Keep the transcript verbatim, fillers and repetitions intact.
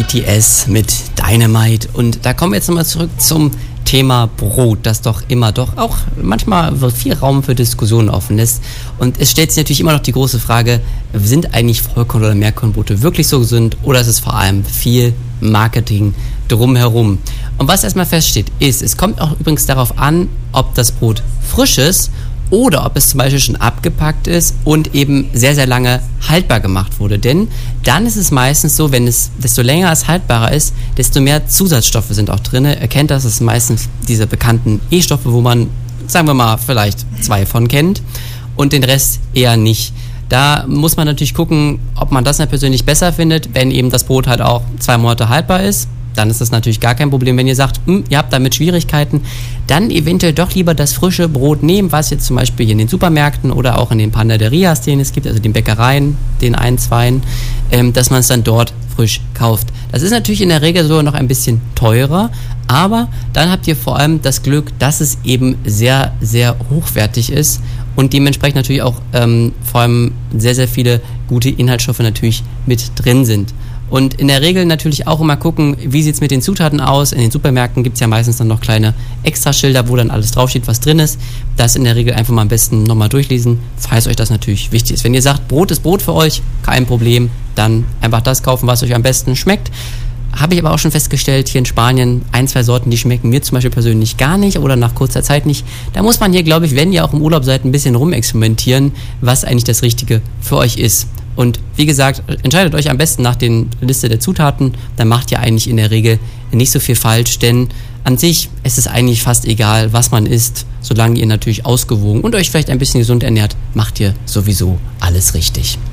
T S mit Dynamite. Und da kommen wir jetzt nochmal zurück zum Thema Brot, das doch immer doch auch manchmal viel Raum für Diskussionen offen lässt. Und es stellt sich natürlich immer noch die große Frage, sind eigentlich Vollkorn- oder Mehrkornbrote wirklich so gesund oder ist es vor allem viel Marketing drumherum? Und was erstmal feststeht ist, es kommt auch übrigens darauf an, ob das Brot frisch ist oder ob es zum Beispiel schon abgepackt ist und eben sehr, sehr lange haltbar gemacht wurde. Denn dann ist es meistens so, wenn es desto länger es haltbarer ist, desto mehr Zusatzstoffe sind auch drin. Ihr kennt das, das sind meistens diese bekannten E-Stoffe, wo man, sagen wir mal, vielleicht zwei von kennt und den Rest eher nicht. Da muss man natürlich gucken, ob man das persönlich besser findet, wenn eben das Brot halt auch zwei Monate haltbar ist. Dann ist das natürlich gar kein Problem. Wenn ihr sagt, hm, ihr habt damit Schwierigkeiten, dann eventuell doch lieber das frische Brot nehmen, was jetzt zum Beispiel hier in den Supermärkten oder auch in den Panaderias, den es gibt, also den Bäckereien, den ein, zweien, ähm, dass man es dann dort frisch kauft. Das ist natürlich in der Regel sogar noch ein bisschen teurer, aber dann habt ihr vor allem das Glück, dass es eben sehr, sehr hochwertig ist und dementsprechend natürlich auch ähm, vor allem sehr, sehr viele gute Inhaltsstoffe natürlich mit drin sind. Und in der Regel natürlich auch immer gucken, wie sieht es mit den Zutaten aus. In den Supermärkten gibt es ja meistens dann noch kleine Extraschilder, wo dann alles draufsteht, was drin ist. Das in der Regel einfach mal am besten nochmal durchlesen, falls euch das natürlich wichtig ist. Wenn ihr sagt, Brot ist Brot für euch, kein Problem, dann einfach das kaufen, was euch am besten schmeckt. Habe ich aber auch schon festgestellt, hier in Spanien, ein, zwei Sorten, die schmecken mir zum Beispiel persönlich gar nicht oder nach kurzer Zeit nicht. Da muss man hier, glaube ich, wenn ihr auch im Urlaub seid, ein bisschen rumexperimentieren, was eigentlich das Richtige für euch ist. Und wie gesagt, entscheidet euch am besten nach der Liste der Zutaten, dann macht ihr eigentlich in der Regel nicht so viel falsch, denn an sich ist es eigentlich fast egal, was man isst, solange ihr natürlich ausgewogen und euch vielleicht ein bisschen gesund ernährt, macht ihr sowieso alles richtig.